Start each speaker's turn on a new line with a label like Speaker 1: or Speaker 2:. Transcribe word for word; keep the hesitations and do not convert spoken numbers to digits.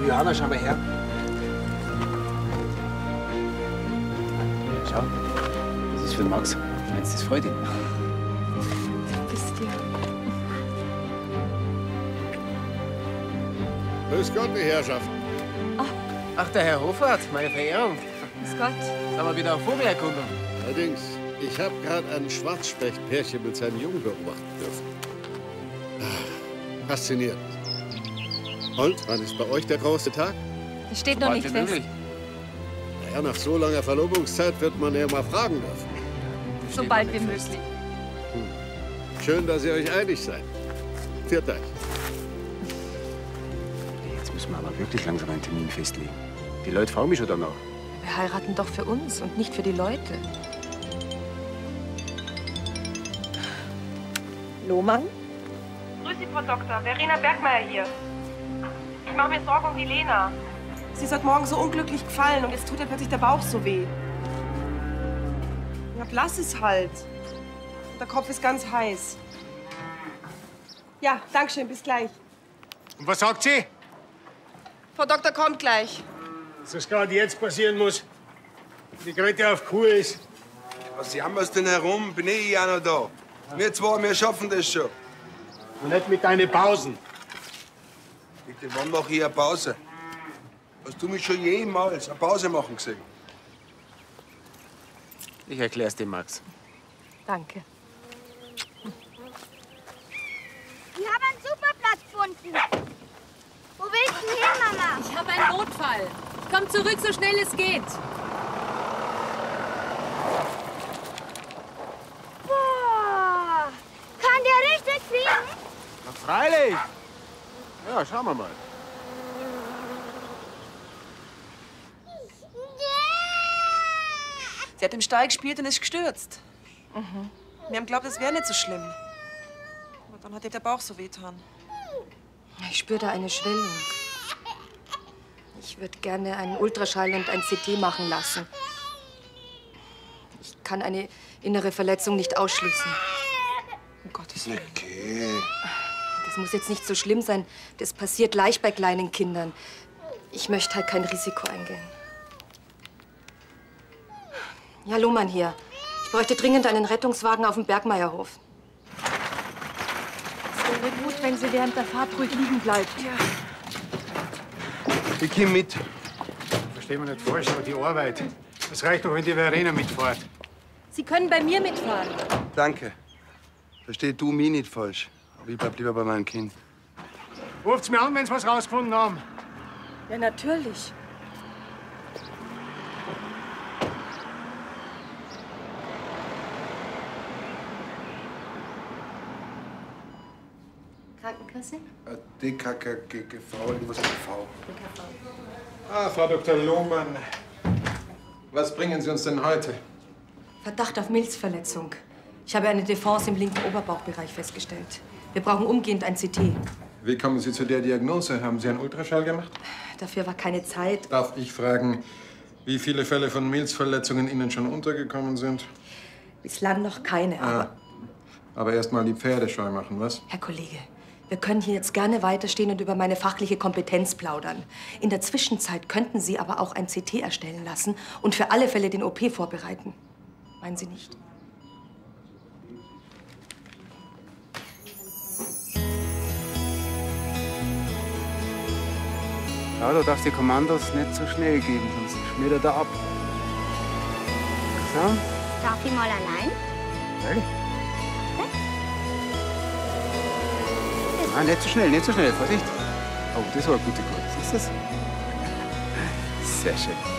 Speaker 1: Johanna, schau mal her.
Speaker 2: Schau, das ist für den Max. Meinst du, das freut ihn?
Speaker 3: Du bist ja...
Speaker 4: Grüß Gott, die Herrschaften.
Speaker 1: Ach, der Herr Hofrat, meine Verehrung.
Speaker 3: Grüß Gott.
Speaker 1: Sind wir wieder auf Vogelerkundung?
Speaker 4: Allerdings, ich habe gerade ein Schwarzspechtpärchen mit seinem Jungen beobachten dürfen. Ah, faszinierend. Und, wann ist bei euch der große Tag?
Speaker 3: Das steht noch nicht fest.
Speaker 4: Naja, nach so langer Verlobungszeit wird man ja mal fragen dürfen.
Speaker 3: So bald wie möglich.
Speaker 4: Schön, dass ihr euch einig seid. Viert euch.
Speaker 2: Jetzt müssen wir aber wirklich langsam einen Termin festlegen. Die Leute fragen mich schon danach.
Speaker 3: Wir heiraten doch für uns und nicht für die Leute. Lohmann?
Speaker 5: Grüß Sie, Frau Doktor. Verena Bergmeier hier. Ich mache mir Sorgen um die Lena. Sie ist heute Morgen so unglücklich gefallen und jetzt tut ihr plötzlich der Bauch so weh. Ja, blass ist halt. Und der Kopf ist ganz heiß. Ja, danke schön. Bis gleich.
Speaker 6: Und was sagt sie?
Speaker 5: Frau Doktor kommt gleich.
Speaker 6: Dass das gerade jetzt passieren muss. Die Grete auf Kur ist.
Speaker 7: Was jammerst denn herum? Bin ich ja noch da. Wir zwei, wir schaffen das schon.
Speaker 6: Und nicht mit deinen Pausen.
Speaker 7: Bitte, wann mache ich eine Pause? Hast du mich schon jemals eine Pause machen gesehen?
Speaker 1: Ich erklär's dir, Max.
Speaker 3: Danke.
Speaker 8: Ich habe einen super Platz gefunden. Wo willst du hin, Mama?
Speaker 9: Ich habe einen Notfall. Ich komm zurück, so schnell es geht.
Speaker 8: Boah, kann der richtig fliegen?
Speaker 1: Na, freilich. Ja, schauen wir mal.
Speaker 5: Sie hat im Stall gespielt und ist gestürzt. Mhm. Wir haben geglaubt, es wäre nicht so schlimm. Aber dann hat ihr der Bauch so wehgetan.
Speaker 3: Ich spüre da eine Schwellung. Ich würde gerne einen Ultraschall und ein C T machen lassen. Ich kann eine innere Verletzung nicht ausschließen.
Speaker 5: Um Gottes Willen.
Speaker 7: Okay.
Speaker 3: Das muss jetzt nicht so schlimm sein. Das passiert leicht bei kleinen Kindern. Ich möchte halt kein Risiko eingehen. Ja, Lohmann hier. Ich bräuchte dringend einen Rettungswagen auf dem Bergmeierhof. Es wäre gut, wenn sie während der Fahrt ruhig liegen bleibt. Ja.
Speaker 7: Ich komm mit.
Speaker 6: Verstehen wir nicht falsch, aber die Arbeit. Es reicht doch, wenn die Verena mitfährt.
Speaker 3: Sie können bei mir mitfahren.
Speaker 7: Danke. Versteh du mich nicht falsch. Aber ich bleib lieber bei meinem Kind.
Speaker 6: Ruft's mir an, wenn Sie was rausgefunden haben.
Speaker 3: Ja, natürlich. Krankenkasse?
Speaker 7: D K K G V, irgendwas mit V.
Speaker 10: Ah, Frau Doktor Lohmann. Was bringen Sie uns denn heute?
Speaker 3: Verdacht auf Milzverletzung. Ich habe eine Deformance im linken Oberbauchbereich festgestellt. Wir brauchen umgehend ein C T.
Speaker 10: Wie kommen Sie zu der Diagnose? Haben Sie einen Ultraschall gemacht?
Speaker 3: Dafür war keine Zeit.
Speaker 10: Darf ich fragen, wie viele Fälle von Milzverletzungen Ihnen schon untergekommen sind?
Speaker 3: Bislang noch keine, aber...
Speaker 10: Ah, aber erst mal die Pferde scheu machen, was?
Speaker 3: Herr Kollege, wir können hier jetzt gerne weiterstehen und über meine fachliche Kompetenz plaudern. In der Zwischenzeit könnten Sie aber auch ein C T erstellen lassen und für alle Fälle den O P vorbereiten. Meinen Sie nicht?
Speaker 2: Ja, du darfst die Kommandos nicht so schnell geben, sonst schmiert er ab. So.
Speaker 8: Darf ich mal allein?
Speaker 2: Hey. Ah, nicht so schnell, nicht so schnell, Vorsicht. Oh, das war eine gute Karte. Siehst du das? Sehr schön.